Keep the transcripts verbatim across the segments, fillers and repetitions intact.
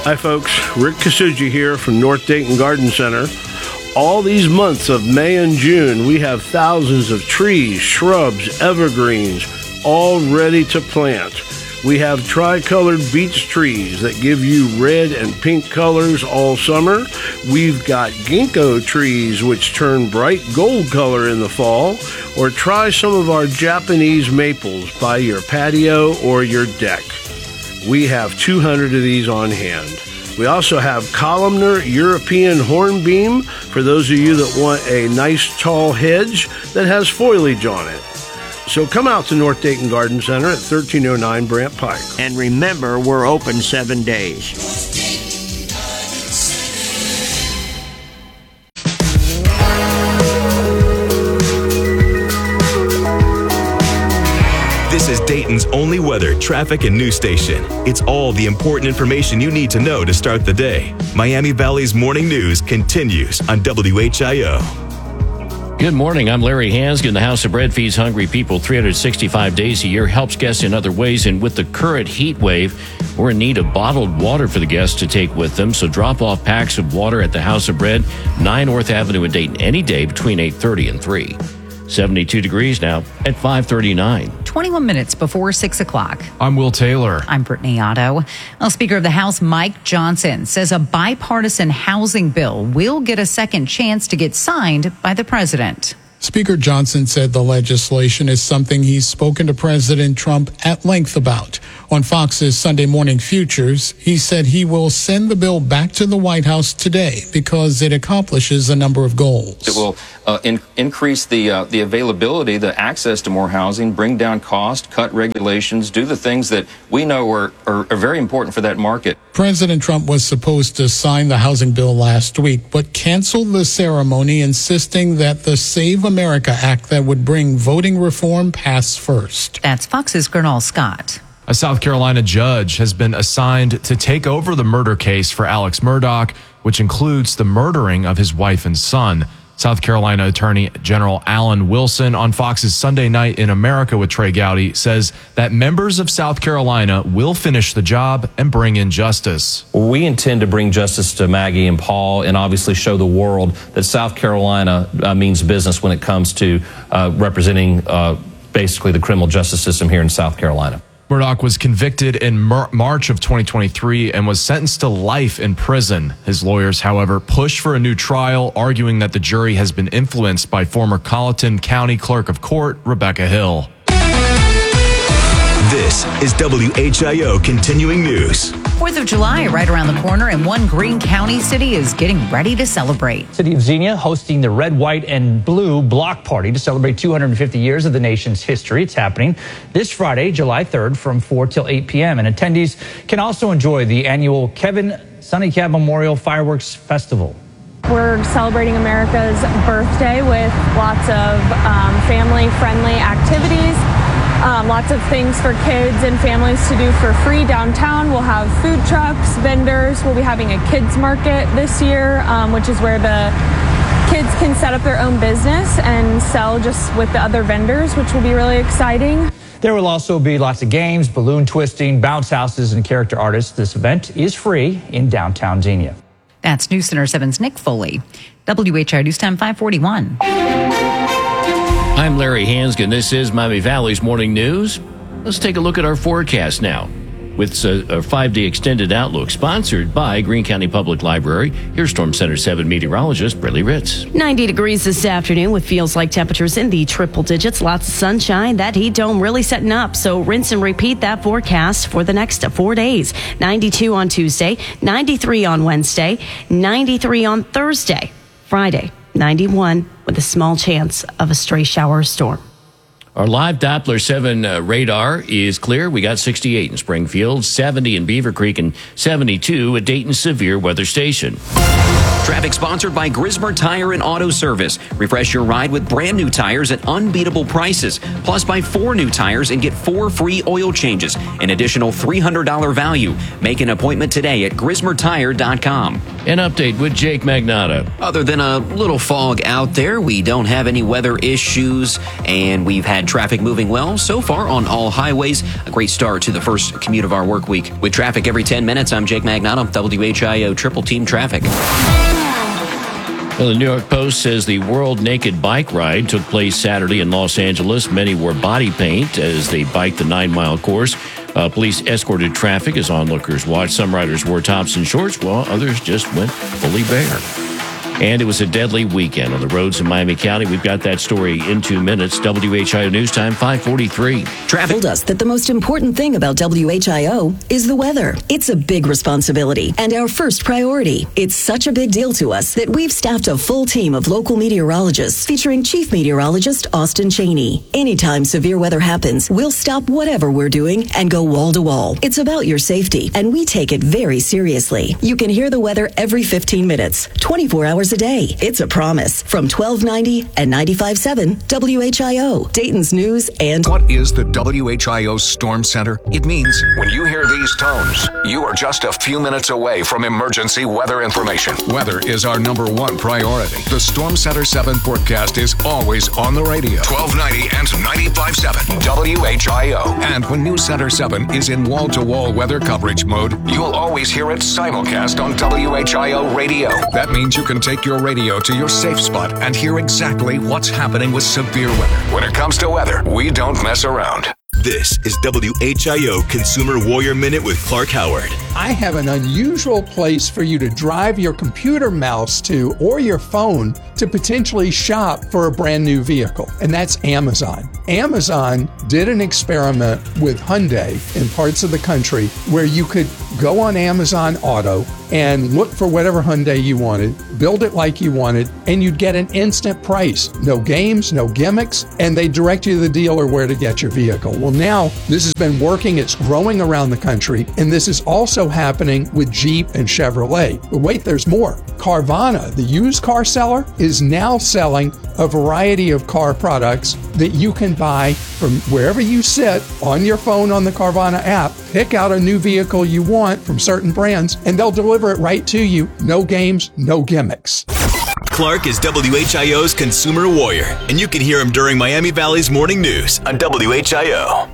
Hi folks, Rick Kasuji here from North Dayton Garden Center. All these months of May and June, we have thousands of trees, shrubs, evergreens, all ready to plant. We have tricolored beech trees that give you red and pink colors all summer. We've got ginkgo trees which turn bright gold color in the fall. Or try some of our Japanese maples by your patio or your deck. We have two hundred of these on hand. We also have columnar European hornbeam for those of you that want a nice tall hedge that has foliage on it. So come out to North Dayton Garden Center at thirteen oh nine Brant Pike. And remember, we're open seven days. This is Dayton's only weather, traffic, and news station. It's all the important information you need to know to start the day. Miami Valley's morning news continues on W H I O. Good morning. I'm Larry Hansgen. The House of Bread feeds hungry people three hundred sixty-five days a year, helps guests in other ways, and with the current heat wave, we're in need of bottled water for the guests to take with them. So drop off packs of water at the House of Bread, nine North Avenue in Dayton, any day between eight thirty and three. seventy-two degrees now at five thirty-nine. twenty-one minutes before six o'clock. I'm Will Taylor. I'm Brittany Otto. Well, Speaker of the House Mike Johnson says a bipartisan housing bill will get a second chance to get signed by the president. Speaker Johnson said the legislation is something he's spoken to President Trump at length about. On Fox's Sunday Morning Futures, he said he will send the bill back to the White House today because it accomplishes a number of goals. It will uh, in, increase the uh, the availability, the access to more housing, bring down cost, cut regulations, do the things that we know are, are, are very important for that market. President Trump was supposed to sign the housing bill last week, but canceled the ceremony, insisting that the Save America Act that would bring voting reform pass first. That's Fox's Gernal Scott. A South Carolina judge has been assigned to take over the murder case for Alex Murdaugh, which includes the murdering of his wife and son. South Carolina Attorney General Alan Wilson on Fox's Sunday Night in America with Trey Gowdy says that members of South Carolina will finish the job and bring in justice. We intend to bring justice to Maggie and Paul and obviously show the world that South Carolina uh, means business when it comes to uh, representing uh, basically the criminal justice system here in South Carolina. Murdaugh was convicted in Mar- March of twenty twenty-three and was sentenced to life in prison. His lawyers, however, pushed for a new trial, arguing that the jury has been influenced by former Colleton County Clerk of Court Rebecca Hill. This is W H I O Continuing News. fourth of July right around the corner, and one Greene County city is getting ready to celebrate. City of Xenia hosting the Red, White, and Blue Block Party to celebrate two hundred fifty years of the nation's history. It's happening this Friday, July third, from four till eight p.m. And attendees can also enjoy the annual Kevin Sunnycab Memorial Fireworks Festival. We're celebrating America's birthday with lots of um, family-friendly activities. Um, lots of things for kids and families to do for free downtown. We'll have food trucks, vendors. We'll be having a kids market this year, um, which is where the kids can set up their own business and sell just with the other vendors, which will be really exciting. There will also be lots of games, balloon twisting, bounce houses, and character artists. This event is free in downtown Xenia. That's News Center seven's Nick Foley. W H I O News Time five forty-one. I'm Larry Hansgen. This is Miami Valley's Morning News. Let's take a look at our forecast now with a five-day extended outlook sponsored by Greene County Public Library. Here's Storm Center seven meteorologist Briley Ritz. ninety degrees this afternoon with feels like temperatures in the triple digits. Lots of sunshine. That heat dome really setting up. So rinse and repeat that forecast for the next four days. ninety-two on Tuesday, ninety-three on Wednesday, ninety-three on Thursday, Friday, ninety-one with a small chance of a stray shower or storm. Our live Doppler seven uh, radar is clear. We got sixty-eight in Springfield, seventy in Beaver Creek, and seventy-two at Dayton's Severe Weather Station. Traffic sponsored by Grismer Tire and Auto Service. Refresh your ride with brand new tires at unbeatable prices. Plus, buy four new tires and get four free oil changes. An additional three hundred dollars value. Make an appointment today at grismer tire dot com. An update with Jake Magnotta. Other than a little fog out there, we don't have any weather issues, and we've had traffic moving well so far on all highways. A great start to the first commute of our work week. With traffic every ten minutes, I'm Jake Magnato, W H I O Triple Team Traffic. Well, the New York Post says the World Naked Bike Ride took place Saturday in Los Angeles. Many wore body paint as they biked the nine-mile course. Uh, police escorted traffic as onlookers watched. Some riders wore tops and shorts, while others just went fully bare. And it was a deadly weekend on the roads in Miami County. We've got that story in two minutes. W H I O News Time, five forty-three. Traffic told us that the most important thing about W H I O is the weather. It's a big responsibility and our first priority. It's such a big deal to us that we've staffed a full team of local meteorologists featuring Chief Meteorologist Austin Cheney. Anytime severe weather happens, we'll stop whatever we're doing and go wall to wall. It's about your safety, and we take it very seriously. You can hear the weather every fifteen minutes, twenty-four hours a day. It's a promise from twelve ninety and ninety-five point seven W H I O, Dayton's News and... What is the W H I O Storm Center? It means when you hear these tones, you are just a few minutes away from emergency weather information. Weather is our number one priority. The Storm Center seven forecast is always on the radio. twelve ninety and ninety-five point seven W H I O. And when News Center seven is in wall-to-wall weather coverage mode, you'll always hear it simulcast on W H I O radio. That means you can take your radio to your safe spot and hear exactly what's happening with severe weather. When it comes to weather, we don't mess around. This is W H I O Consumer Warrior Minute with Clark Howard. I have an unusual place for you to drive your computer mouse to or your phone to potentially shop for a brand new vehicle, and that's Amazon. Amazon did an experiment with Hyundai in parts of the country where you could go on Amazon Auto and look for whatever Hyundai you wanted, build it like you wanted, and you'd get an instant price. No games, no gimmicks, and they direct you to the dealer where to get your vehicle. Well, now this has been working, it's growing around the country, and this is also happening with Jeep and Chevrolet. But wait, there's more. Carvana, the used car seller, is now selling a variety of car products that you can buy from wherever you sit on your phone on the Carvana app. Pick out a new vehicle you want from certain brands, and they'll deliver it right to you. No games, no gimmicks. Clark is W H I O's Consumer Warrior, and you can hear him during Miami Valley's Morning News on W H I O.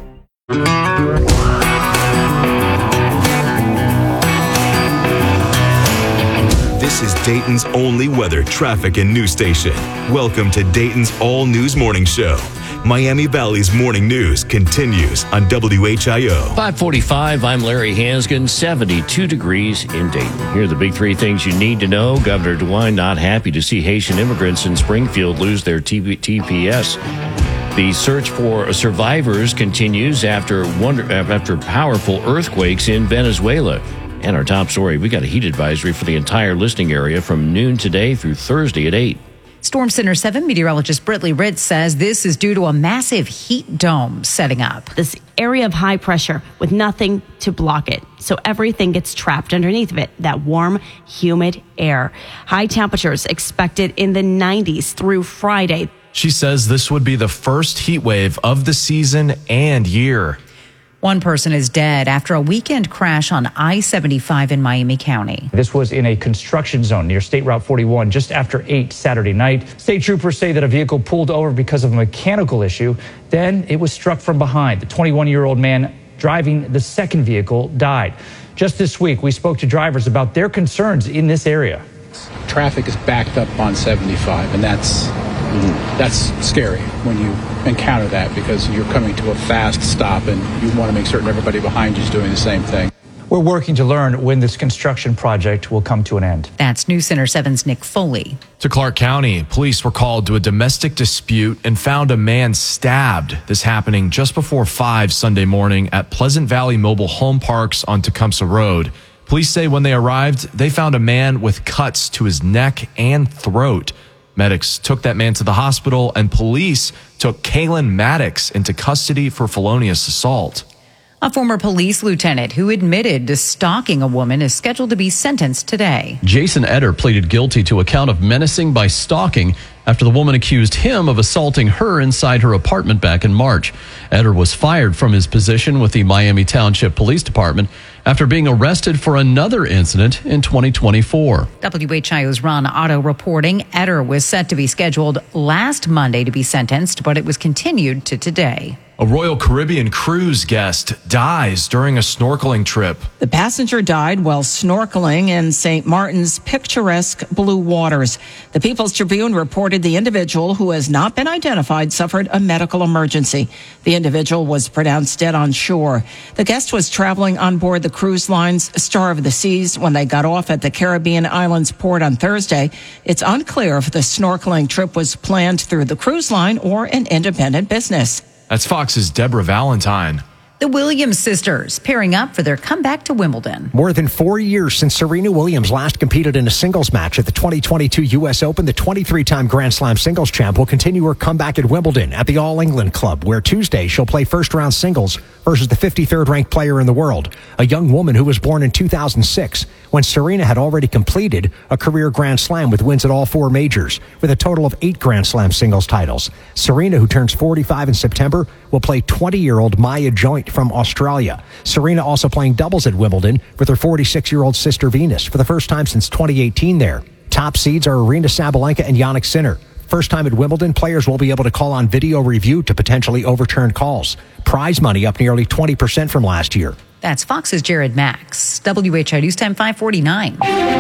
This is Dayton's only weather, traffic, and news station. Welcome to Dayton's All News Morning Show. Miami Valley's Morning News continues on W H I O. five forty-five, I'm Larry Hansgen, seventy-two degrees in Dayton. Here are the big three things you need to know. Governor DeWine not happy to see Haitian immigrants in Springfield lose their T P S. The search for survivors continues after wonder, after powerful earthquakes in Venezuela. And our top story, we got a heat advisory for the entire listening area from noon today through Thursday at eight. Storm Center seven meteorologist Britley Ritz says this is due to a massive heat dome setting up. This area of high pressure with nothing to block it. So everything gets trapped underneath of it, that warm, humid air. High temperatures expected in the nineties through Friday. She says this would be the first heat wave of the season and year. One person is dead after a weekend crash on I seventy-five in Miami County. This was in a construction zone near State Route forty-one just after eight Saturday night. State troopers say that a vehicle pulled over because of a mechanical issue. Then it was struck from behind. The twenty-one-year-old man driving the second vehicle died. Just this week, we spoke to drivers about their concerns in this area. Traffic is backed up on seventy-five, and that's that's scary when you encounter that because you're coming to a fast stop and you want to make certain everybody behind you is doing the same thing. We're working to learn when this construction project will come to an end. That's News Center seven's Nick Foley. To Clark County, police were called to a domestic dispute and found a man stabbed. This happening just before five Sunday morning at Pleasant Valley Mobile Home Parks on Tecumseh Road. Police say when they arrived, they found a man with cuts to his neck and throat. Medics took that man to the hospital, and police took Kalen Maddox into custody for felonious assault. A former police lieutenant who admitted to stalking a woman is scheduled to be sentenced today. Jason Etter pleaded guilty to a count of menacing by stalking after the woman accused him of assaulting her inside her apartment back in March. Eder was fired from his position with the Miami Township Police Department after being arrested for another incident in twenty twenty-four. W H I O's Ron Otto reporting Eder was set to be scheduled last Monday to be sentenced, but it was continued to today. A Royal Caribbean cruise guest dies during a snorkeling trip. The passenger died while snorkeling in Saint Martin's picturesque blue waters. The People's Tribune reported the individual, who has not been identified, suffered a medical emergency. The individual was pronounced dead on shore. The guest was traveling on board the cruise line's Star of the Seas when they got off at the Caribbean Islands port on Thursday. It's unclear if the snorkeling trip was planned through the cruise line or an independent business. That's Fox's Deborah Valentine. The Williams sisters pairing up for their comeback to Wimbledon. More than four years since Serena Williams last competed in a singles match at the twenty twenty-two U S Open, the twenty-three-time Grand Slam singles champ will continue her comeback at Wimbledon at the All England Club, where Tuesday she'll play first-round singles versus the fifty-third ranked player in the world, a young woman who was born in two thousand six, when Serena had already completed a career Grand Slam with wins at all four majors, with a total of eight Grand Slam singles titles. Serena, who turns forty-five in September, will play twenty-year-old Maya Joint from Australia. Serena also playing doubles at Wimbledon with her forty-six-year-old sister Venus for the first time since twenty eighteen there. Top seeds are Aryna Sabalenka and Jannik Sinner. First time at Wimbledon, players will be able to call on video review to potentially overturn calls. Prize money up nearly twenty percent from last year. That's Fox's Jared Max. W H I News Time five forty-nine.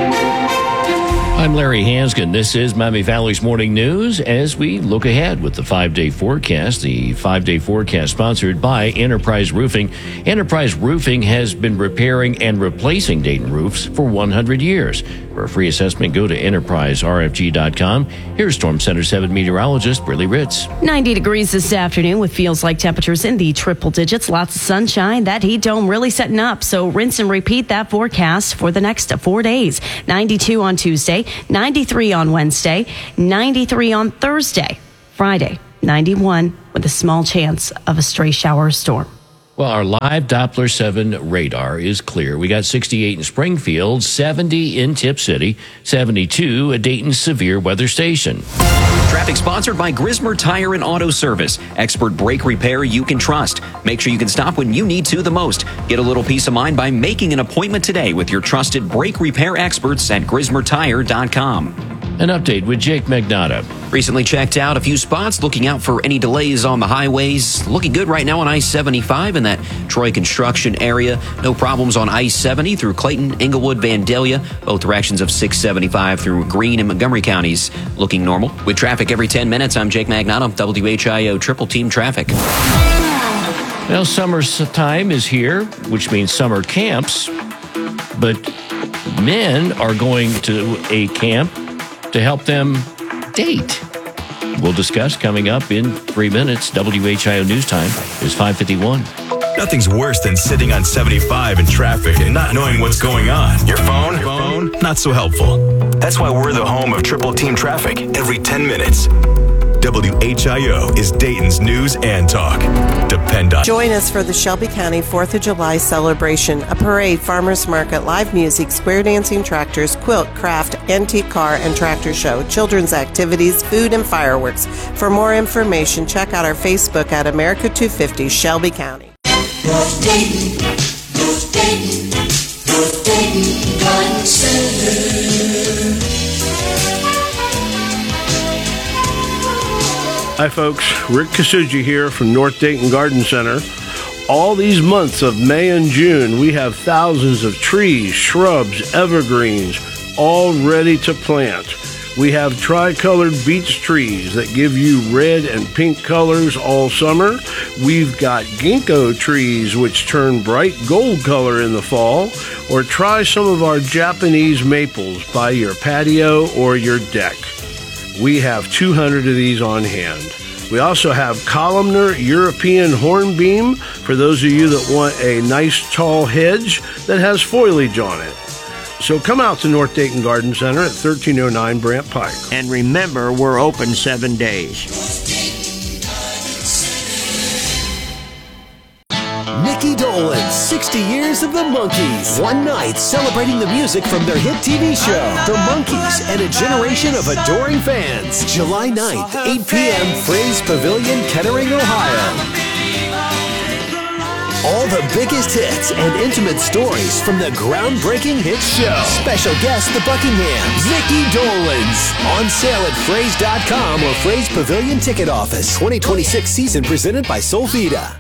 I'm Larry Hanskin. This is Miami Valley's Morning News as we look ahead with the five-day forecast. The five-day forecast sponsored by Enterprise Roofing. Enterprise Roofing has been repairing and replacing Dayton roofs for one hundred years. For a free assessment, go to enterprise r f g dot com. Here's Storm Center seven meteorologist Briley Ritz. ninety degrees this afternoon with feels like temperatures in the triple digits. Lots of sunshine. That heat dome really setting up. So rinse and repeat that forecast for the next four days. ninety-two on Tuesday, ninety-three on Wednesday, ninety-three on Thursday. Friday, ninety-one with a small chance of a stray shower or storm. Well, our live Doppler seven radar is clear. We got sixty-eight in Springfield, seventy in Tip City, seventy-two at Dayton's severe weather station. Traffic sponsored by Grismer Tire and Auto Service. Expert brake repair you can trust. Make sure you can stop when you need to the most. Get a little peace of mind by making an appointment today with your trusted brake repair experts at grismer tire dot com. An update with Jake Magnotta. Recently checked out a few spots, looking out for any delays on the highways. Looking good right now on I seventy-five in that Troy construction area. No problems on I seventy through Clayton, Inglewood, Vandalia. Both directions of six seventy-five through Greene and Montgomery counties looking normal. With traffic every ten minutes, I'm Jake Magnotta, W H I O Triple Team Traffic. Well, summer time is here, which means summer camps. But men are going to a camp to help them date. We'll discuss coming up in three minutes. W H I O News Time is five fifty-one. Nothing's worse than sitting on seventy-five in traffic and not knowing what's going on. Your phone? Your phone? Not so helpful. That's why we're the home of Triple Team Traffic every ten minutes. W H I O is Dayton's news and talk. Depend on. Join us for the Shelby County fourth of July celebration, a parade, farmers market, live music, square dancing tractors, quilt, craft, antique car, and tractor show, children's activities, food, and fireworks. For more information, check out our Facebook at America two fifty Shelby County. North Dayton, North Dayton, North Dayton Garden Center. Hi, folks. Rick Kasuji here from North Dayton Garden Center. All these months of May and June, we have thousands of trees, shrubs, evergreens, all ready to plant. We have tricolored beech trees that give you red and pink colors all summer. We've got ginkgo trees which turn bright gold color in the fall. Or try some of our Japanese maples by your patio or your deck. We have two hundred of these on hand. We also have columnar European hornbeam for those of you that want a nice tall hedge that has foliage on it. So come out to North Dayton Garden Center at thirteen oh nine Brant Pike. And remember, we're open seven days. Nikki Doyle Dolan, sixty years of the Monkees. One night celebrating the music from their hit T V show, The Monkees, and a generation of adoring fans. July ninth, eight p.m., Fraze Pavilion, Kettering, Ohio. All the biggest hits and intimate stories from the groundbreaking hit show. Special guest, the Buckinghams, Mickey Dolenz. On sale at Fraze dot com or Fraze Pavilion Ticket Office. twenty twenty-six season presented by Solvita.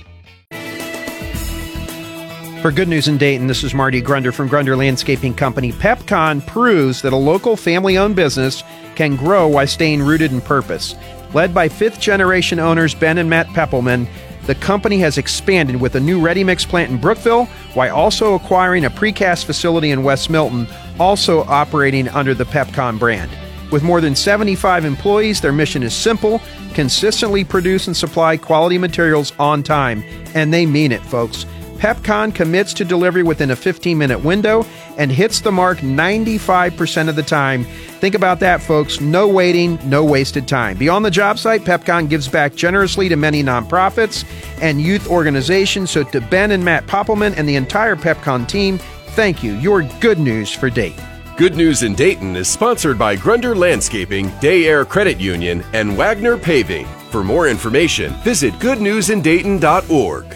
For Good News in Dayton, this is Marty Grunder from Grunder Landscaping Company. PepCon proves that a local family-owned business can grow while staying rooted in purpose. Led by fifth-generation owners Ben and Matt Peppelman, the company has expanded with a new ready-mix plant in Brookville while also acquiring a precast facility in West Milton, also operating under the PepCon brand. With more than seventy-five employees, their mission is simple: consistently produce and supply quality materials on time. And they mean it, folks. PepCon commits to delivery within a fifteen-minute window and hits the mark ninety-five percent of the time. Think about that, folks. No waiting, no wasted time. Beyond the job site, PepCon gives back generously to many nonprofits and youth organizations. So to Ben and Matt Poppelman and the entire PepCon team, thank you. You're good news for Dayton. Good News in Dayton is sponsored by Grunder Landscaping, Day Air Credit Union, and Wagner Paving. For more information, visit good news in dayton dot org.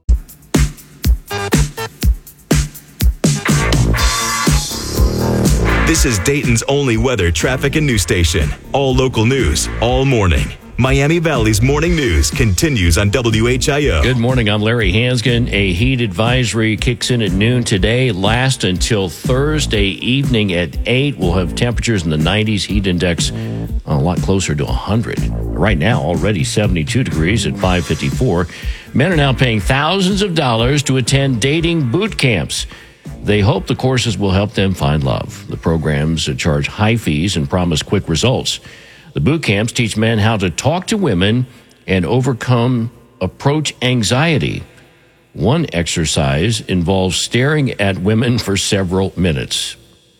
This is Dayton's only weather, traffic, and news station. All local news, all morning. Miami Valley's morning news continues on W H I O. Good morning. I'm Larry Hansgen. A heat advisory kicks in at noon today, lasts until Thursday evening at eight. We'll have temperatures in the nineties, heat index a lot closer to one hundred. Right now, already seventy-two degrees at five fifty-four. Men are now paying thousands of dollars to attend dating boot camps. They hope the courses will help them find love. The programs charge high fees and promise quick results. The boot camps teach men how to talk to women and overcome approach anxiety. One exercise involves staring at women for several minutes.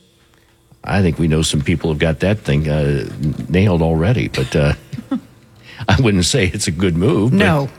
I think we know some people have got that thing uh, nailed already, but uh, I wouldn't say it's a good move. No.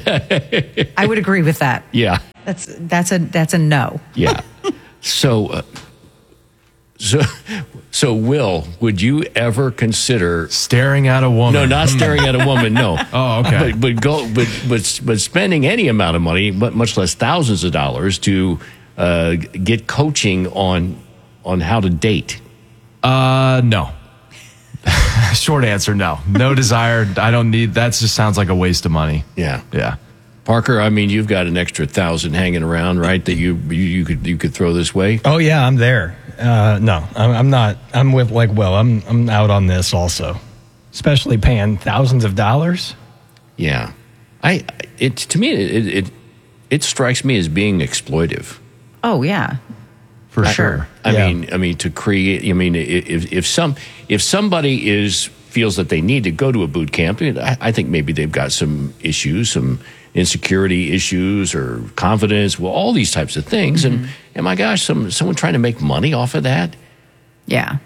I would agree with that. Yeah. That's that's a that's a no. Yeah. So, uh, so, so, Will, would you ever consider staring at a woman? No, not staring at a woman. No. Oh, okay. But but go, but but but spending any amount of money, but much less thousands of dollars, to uh, get coaching on on how to date. Uh, no. Short answer, no. No desire. I don't need. That just sounds like a waste of money. Yeah. Yeah. Parker, I mean, you've got an extra thousand hanging around, right? That you you, you could you could throw this way. Oh yeah, I'm there. Uh, no, I'm, I'm not. I'm with like Will. I'm I'm out on this also, especially paying thousands of dollars. Yeah, I it to me it it it strikes me as being exploitive. Oh yeah, for I, sure. I Yeah. mean, I mean to create. I mean, if if some if somebody is feels that they need to go to a boot camp, I, I think maybe they've got some issues, some insecurity issues or confidence, well, all these types of things. Mm-hmm. And, and my gosh, some someone trying to make money off of that? Yeah.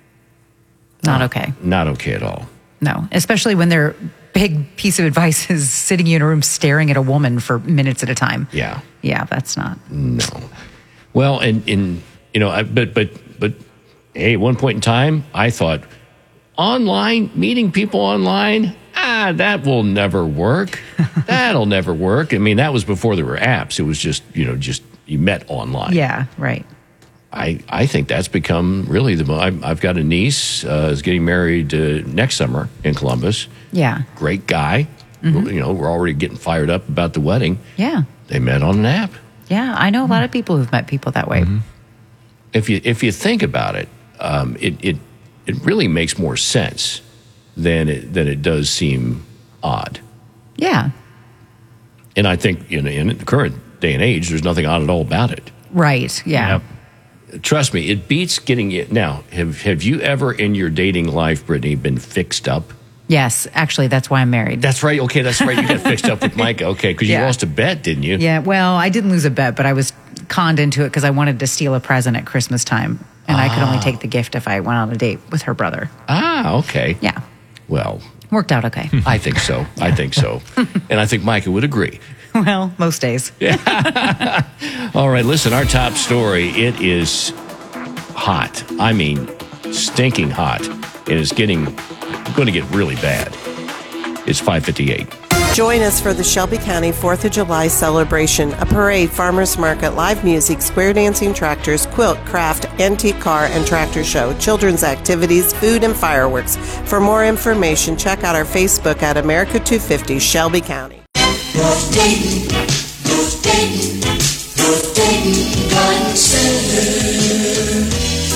Not okay. Not okay at all. No, especially when their big piece of advice is sitting you in a room staring at a woman for minutes at a time. Yeah. Yeah, that's not. No. Well, and, and you know, I, but, but, but, hey, at one point in time, I thought, online, meeting people online, ah, that will never work. That'll never work. I mean, that was before there were apps. It was just, you know, just you met online. Yeah, right. I, I think that's become really the, I've, I've got a niece, uh, is getting married uh, next summer in Columbus. Yeah. Great guy. Mm-hmm. You know, we're already getting fired up about the wedding. Yeah. They met on an app. Yeah, I know a lot of people who've met people that way. Mm-hmm. If you if you think about it, um, it, it it really makes more sense than it than it does seem odd. Yeah. And I think you know, in the current day and age, there's nothing odd at all about it. Right. Yeah. Yep. Trust me, it beats getting it. Now, have have you ever in your dating life, Brittany, been fixed up? Yes, actually, that's why I'm married. That's right. Okay, that's right. You got fixed up with Micah. Okay, because Yeah. you lost a bet, didn't you? Yeah, well, I didn't lose a bet, but I was conned into it because I wanted to steal a present at Christmas time. And I could only Ah. take the gift if I went on a date with her brother. Ah, okay. Yeah. Well, Worked out okay. I think so. I think so. And I think Micah would agree. Well, most days. All right, listen, our top story, it is hot. I mean, stinking hot. And it's getting, going to get really bad. It's five fifty-eight. Join us for the Shelby County fourth of July celebration, a parade, farmers market, live music, square dancing tractors, quilt, craft, antique car, and tractor show, children's activities, food, and fireworks. For more information, check out our Facebook at America two fifty Shelby County. North Dayton, North Dayton, North Dayton Garden Center.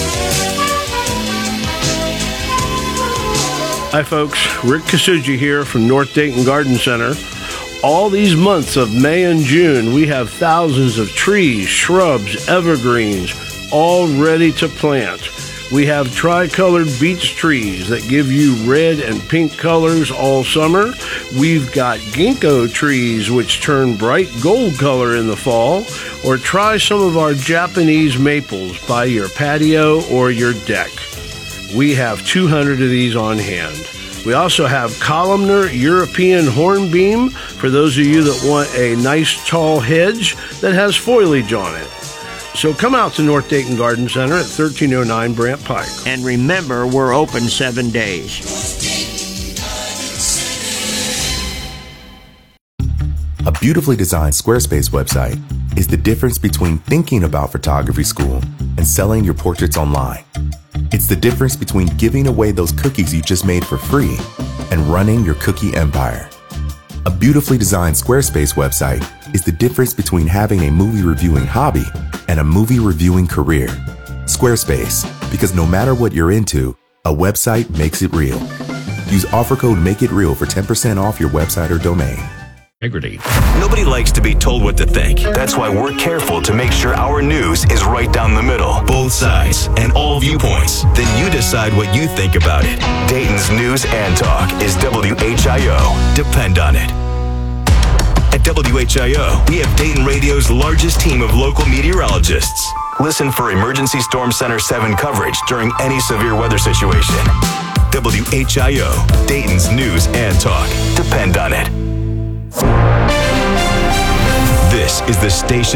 Hi, folks. Rick Kasuji here from North Dayton Garden Center. All these months of May and June, we have thousands of trees, shrubs, evergreens, all ready to plant. We have tricolored beech trees that give you red and pink colors all summer. We've got ginkgo trees, which turn bright gold color in the fall. Or try some of our Japanese maples by your patio or your deck. We have two hundred of these on hand. We also have columnar European hornbeam for those of you that want a nice tall hedge that has foliage on it. So come out to North Dayton Garden Center at thirteen oh nine Brant Pike. And remember, we're open seven days. A beautifully designed Squarespace website is the difference between thinking about photography school and selling your portraits online. It's the difference between giving away those cookies you just made for free and running your cookie empire. A beautifully designed Squarespace website is the difference between having a movie reviewing hobby and a movie reviewing career. Squarespace, because no matter what you're into, a website makes it real. Use offer code MAKEITREAL for ten percent off your website or domain. Integrity. Nobody likes to be told what to think. That's why we're careful to make sure our news is right down the middle, both sides, and all viewpoints. Then you decide what you think about it. Dayton's News and Talk is W H I O. Depend on it. At W H I O, we have Dayton Radio's largest team of local meteorologists. Listen for Emergency Storm Center seven coverage during any severe weather situation. W H I O, Dayton's News and Talk. Depend on it. This is the station